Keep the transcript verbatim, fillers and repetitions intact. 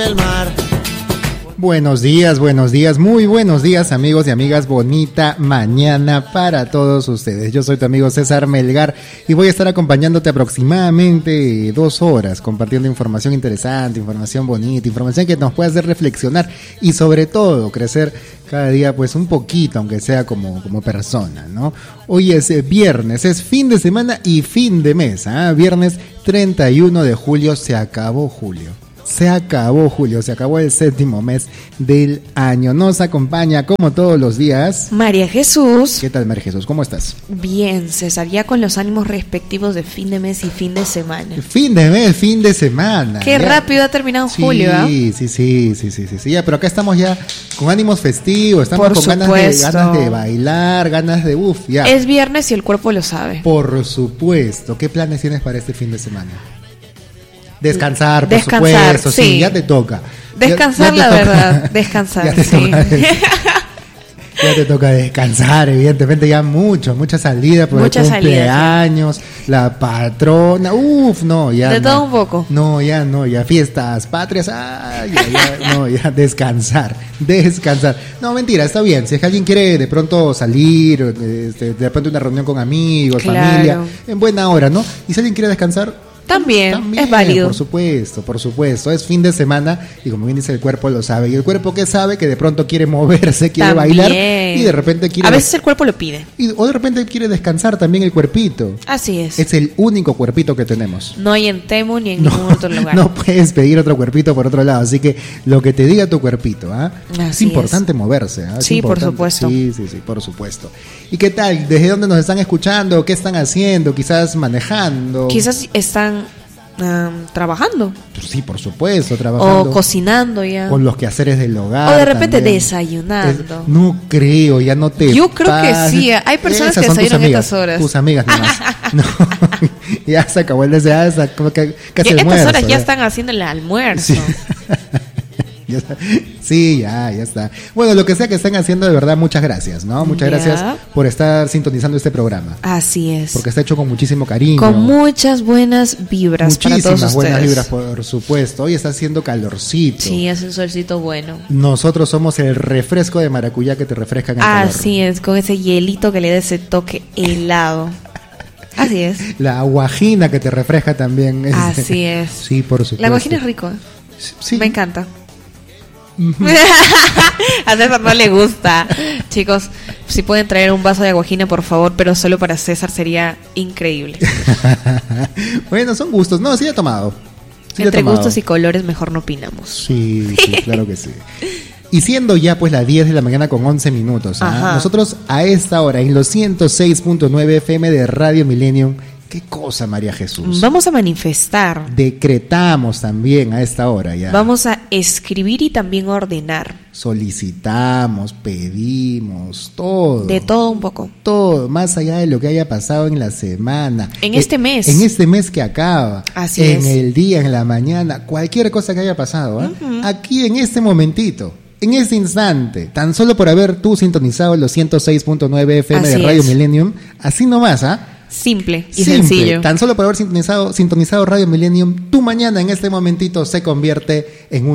El mar. Buenos días, buenos días, muy buenos días amigos y amigas, bonita mañana para todos ustedes. Yo soy tu amigo César Melgar y voy a estar acompañándote aproximadamente dos horas compartiendo información interesante, información bonita, información que nos pueda hacer reflexionar y sobre todo crecer cada día pues un poquito, aunque sea como, como persona, ¿no? Hoy es viernes, es fin de semana y fin de mes, ¿ah? Viernes treinta y uno de julio, se acabó julio. Se acabó julio, se acabó el séptimo mes del año. Nos acompaña como todos los días María Jesús. ¿Qué tal, María Jesús? ¿Cómo estás? Bien, César, ya con los ánimos respectivos de fin de mes y fin de semana. Fin de mes, fin de semana. Qué ya. rápido ha terminado sí, julio, ¿eh? Sí, sí, sí, sí, sí, sí, sí. Ya, pero acá estamos ya con ánimos festivos, estamos Por con ganas de, supuesto. ganas de bailar, ganas de uff, ya. Es viernes y el cuerpo lo sabe. Por supuesto. ¿Qué planes tienes para este fin de semana? Descansar, por Descansar, supuesto, sí. sí, ya te toca. Descansar, ya, ya la toca. verdad, descansar, ya te sí. toca, ya te toca descansar, evidentemente, ya mucho, mucha salida por Mucha el salida, cumpleaños, la patrona, uff, no, ya. De no. todo un poco. No, ya no, ya fiestas patrias, ay, ya, ya, no, ya descansar, descansar. No, mentira, está bien, si es que alguien quiere de pronto salir, este, de pronto una reunión con amigos, Claro. familia, en buena hora, ¿no? Y si alguien quiere descansar, También, También, es válido. por supuesto, por supuesto. Es fin de semana y como bien dice, el cuerpo lo sabe. Y el cuerpo que sabe que de pronto quiere moverse, quiere También. bailar y de repente quiere... A veces el cuerpo lo pide. y- o de repente quiere descansar también el cuerpito. Así es. Es el único cuerpito que tenemos. No hay en Temu ni en ningún otro lugar. No puedes pedir otro cuerpito por otro lado. Así que lo que te diga tu cuerpito, ¿ah? Es Así importante moverse, ¿ah? Es Sí, por importante. supuesto. Sí, sí, sí, por supuesto. ¿Y qué tal? ¿Desde dónde nos están escuchando? ¿Qué están haciendo? Quizás manejando. Quizás están um, trabajando Pues sí, por supuesto, trabajando. o cocinando ya. Con los quehaceres del hogar. O de repente también. desayunando. Es- no creo, ya no te Yo creo que pases. sí, hay personas Esas que son tus desayunan a amigas, estas horas. Tus amigas nomás. No, ya se acabó el deseo, ya se- como que casi Ya, estas almuerzo, horas ya están haciendo el almuerzo. Sí. Ya está. Sí, ya, ya está. Bueno, lo que sea que estén haciendo, de verdad, muchas gracias, ¿no? Muchas Ya. gracias por estar sintonizando este programa. Así es. Porque está hecho con muchísimo cariño. Con muchas buenas vibras para todos Muchísimas ustedes. buenas vibras, por supuesto. Hoy está haciendo calorcito. Sí, hace un solcito bueno. Nosotros somos el refresco de maracuyá que te refresca en el calor. Así es, con ese hielito que le da ese toque helado. Así es. La guajina que te refresca también. Así es. Sí, por supuesto. La guajina es rico, ¿eh? Sí. Me encanta. A César no le gusta. Chicos, si pueden traer un vaso de aguajina, por favor, pero solo para César sería increíble. Bueno, son gustos. No, sí he tomado. Sí he Entre tomado. gustos y colores mejor no opinamos. Sí, sí, claro que sí. Y siendo ya pues las diez de la mañana con once minutos, ¿ah? Ajá. Nosotros a esta hora en los ciento seis punto nueve F M de Radio Millennium, ¿qué cosa, María Jesús? Vamos a manifestar. Decretamos también a esta hora ya. Vamos a escribir y también ordenar. Solicitamos, pedimos, todo. De todo un poco. Todo, más allá de lo que haya pasado en la semana. En Eh, este mes. En este mes que acaba. Así en es. el día, en la mañana, cualquier cosa que haya pasado. ¿eh? Ujú. Aquí en este momentito, en este instante, tan solo por haber tú sintonizado los ciento seis punto nueve F M de Así Radio es. Millennium, así nomás, ¿ah? Simple y Simple. sencillo. Tan solo por haber sintonizado, sintonizado Radio Millennium, tu mañana en este momentito se convierte en un